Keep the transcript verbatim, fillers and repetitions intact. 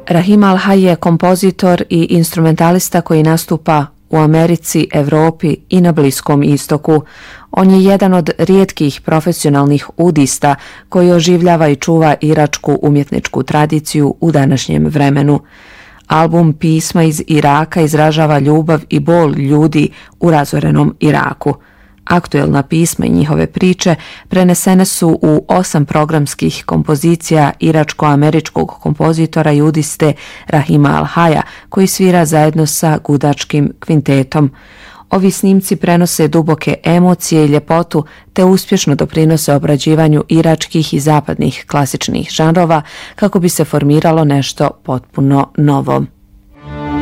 Rahim Al-Hay je kompozitor i instrumentalista koji nastupa u Americi, Evropi i na Bliskom istoku. On je jedan od rijetkih profesionalnih udista koji oživljava i čuva iračku umjetničku tradiciju u današnjem vremenu. Album Pisma iz Iraka izražava ljubav i bol ljudi u razorenom Iraku. Aktuelna pisma i njihove priče prenesene su u osam programskih kompozicija iračko-američkog kompozitora i udiste Rahima Al-Haya, koji svira zajedno sa gudačkim kvintetom. Ovi snimci prenose duboke emocije i ljepotu te uspješno doprinose obrađivanju iračkih i zapadnih klasičnih žanrova kako bi se formiralo nešto potpuno novo.